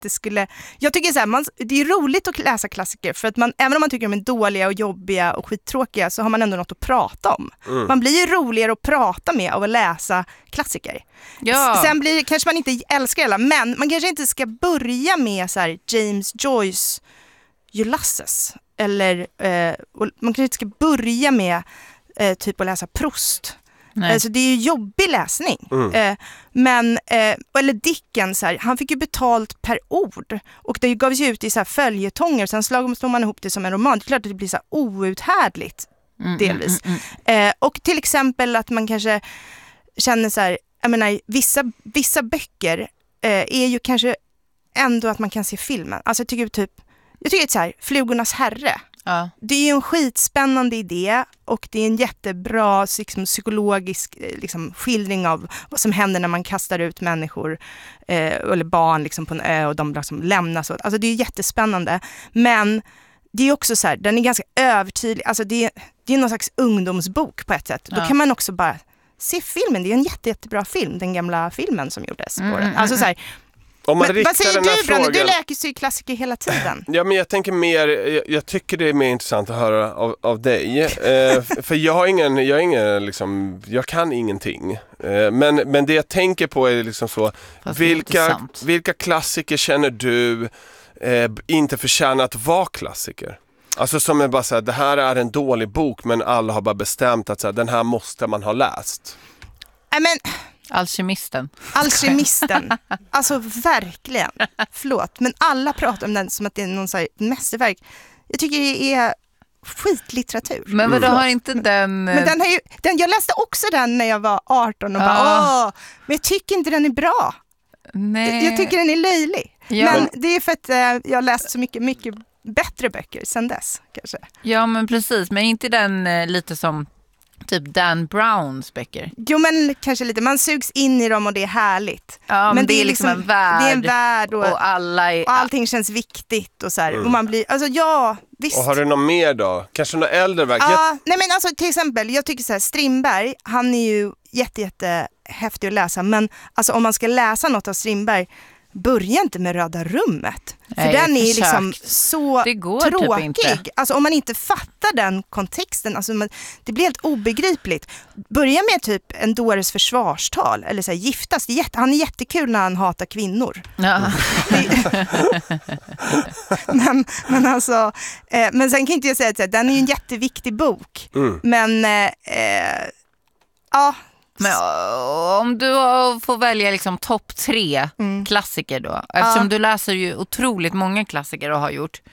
inte skulle... Jag tycker så här, det är roligt att läsa klassiker för att även om man tycker de är dåliga och jobbiga och skittråkiga så har man ändå något att prata om. Man blir ju roligare att prata med av att läsa klassiker. Ja. Sen kanske man inte älskar alla, men man kanske inte ska börja med så här, James Joyce Ulysses. Eller man kanske inte ska börja med typ att läsa Proust. Alltså det är ju jobbig läsning. Men eller Dickens här, han fick ju betalt per ord och det gavs ju ut i så här följetonger, sen slår man ihop det som en roman. Det är klart att det blir så här outhärdligt delvis. Och till exempel att man kanske känner så här, jag menar vissa böcker är ju kanske ändå att man kan se filmen. Alltså jag tycker så här, Flugornas herre. Ja. Det är ju en skitspännande idé och det är en jättebra liksom, psykologisk liksom, skildring av vad som händer när man kastar ut människor eller barn liksom, på en ö och de liksom, lämnas. Alltså det är jättespännande, men det är också så här, den är ganska övertydlig. Alltså det är någon slags ungdomsbok på ett sätt. Då kan man också bara se filmen. Det är en jättebra film, den gamla filmen som gjordes på den. Alltså så här, om man vad säger den här du, Branne? frågan... Du läker ju klassiker hela tiden. Ja, men jag tänker mer, jag tycker det är mer intressant att höra av dig. För jag kan ingenting. Men det jag tänker på är liksom så, vilka klassiker känner du inte förtjänar att vara klassiker? Alltså som är bara så här, det här är en dålig bok men alla har bara bestämt att så här, den här måste man ha läst. Men Alkemisten. Alltså verkligen. Förlåt, men alla pratar om den som att det är någon så här mästerverk. Jag tycker det är skitlitteratur. Men vad har inte den... Men jag läste också den när jag var 18 och bara, men jag tycker inte den är bra. Nej. Jag tycker den är löjlig. Ja. Men det är för att jag har läst så mycket bättre böcker sen dess, kanske. Ja, men precis. Men inte den lite som typ Dan Browns böcker? Jo, men kanske lite. Man sugs in i dem och det är härligt. Ja, men det är liksom en värld. Det är en värld och allting känns viktigt och så här. Och man blir, alltså ja, visst. Och har du något mer då? Kanske något äldre verk? Ja, nej men alltså till exempel, jag tycker så här, Strindberg, han är ju jätte häftig att läsa. Men alltså om man ska läsa något av Strindberg, börja inte med Röda rummet. För den är liksom så tråkig. Typ alltså om man inte fattar den kontexten, alltså det blir helt obegripligt. Börja med typ en dåres försvarstal eller så här, giftas. Han är jättekul när han hatar kvinnor. Ja. men alltså men sen kan inte jag säga att den är ju en jätteviktig bok. Men ja. Men om du får välja liksom topp 3 klassiker då, eftersom du läser ju otroligt många klassiker och har gjort,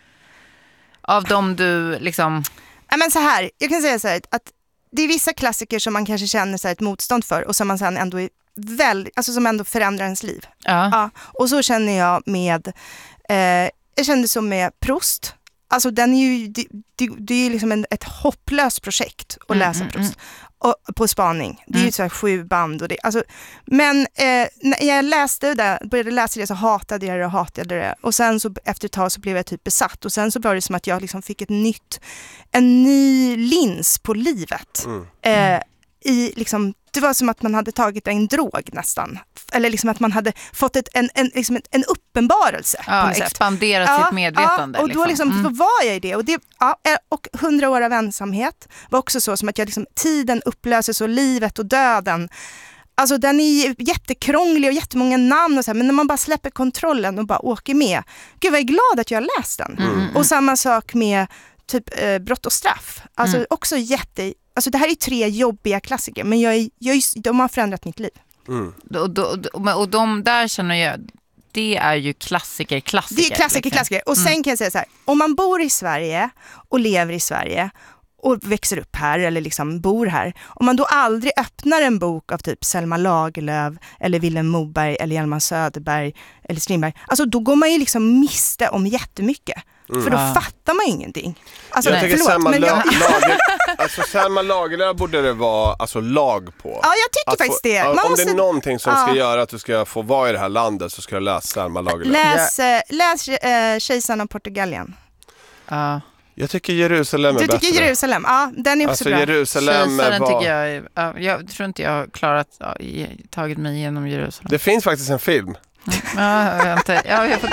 av dem du liksom... Ja, men så här, jag kan säga så här att det är vissa klassiker som man kanske känner så här ett motstånd för och som man sen ändå är alltså som ändå förändrar ens liv. Ja, och så känner jag med jag kände så med Proust. Alltså den är ju det är ju liksom ett hopplöst projekt att läsa Proust. Och på spaning. Det är ju så här 7 band och det. Alltså, men när jag började läsa det så hatade jag det. Och sen så efter ett tag så blev jag typ besatt. Och sen så var det som att jag liksom fick en ny lins på livet. Liksom, det var som att man hade tagit en drog nästan. Eller liksom att man hade fått en uppenbarelse. Ja, expanderat sitt medvetande. Ja, och då, då var jag i det. Och 100 år av ensamhet var också så som att jag liksom, tiden upplöses och livet och döden. Alltså den är jättekrånglig och jättemånga namn och så här, men när man bara släpper kontrollen och bara åker med. Gud, vad jag är glad att jag har läst den. Och samma sak med typ Brott och straff. Alltså också alltså det här är 3 jobbiga klassiker, men de har förändrat mitt liv. Och de där känner jag, det är ju klassiker. Det är klassiker. Och sen kan jag säga så här, om man bor i Sverige och lever i Sverige och växer upp här eller liksom bor här, om man då aldrig öppnar en bok av typ Selma Lagerlöf eller Vilhelm Moberg eller Hjalmar Söderberg eller Strindberg, alltså då går man ju liksom miste om jättemycket. För då fattar man ingenting. Alltså, jag tycker Selma Lagerlöf borde det vara alltså, lag på. Ja, jag tycker faktiskt det. Om det är någonting som ska göra att du ska få vara i det här landet så ska du läsa Selma Lagerlöf. Läs Kejsaren av Portugalien. Jag tycker Jerusalem är bättre. Du tycker Jerusalem? Ja, den är också bra. Jerusalem tycker jag tror inte jag har tagit mig igenom Jerusalem. Det finns faktiskt en film. Ja, jag får